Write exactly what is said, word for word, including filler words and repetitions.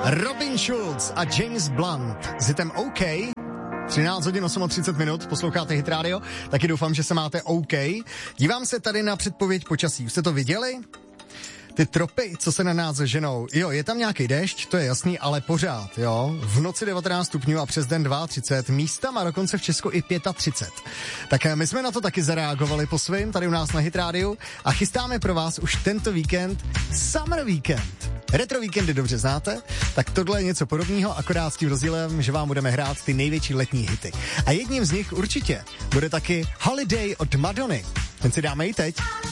Robin Schulz a James Blunt s hitem OK. třináct hodin třicet osm minut, posloucháte Hit Radio, taky doufám, že se máte OK. Dívám se tady na předpověď počasí, už jste to viděli? Ty tropy, co se na nás ženou. Jo, je tam nějaký déšť, to je jasný, ale pořád, jo. V noci devatenáct stupňů a přes den třicet dva, místama dokonce v Česku i třicet pět. Tak my jsme na to taky zareagovali po svým, tady u nás na Hit Radio a chystáme pro vás už tento víkend Summer Weekend. Retro víkendy dobře znáte, tak tohle je něco podobného, akorát s tím rozdílem, že vám budeme hrát ty největší letní hity. A jedním z nich určitě bude taky Holiday od Madony. Ten si dáme i teď.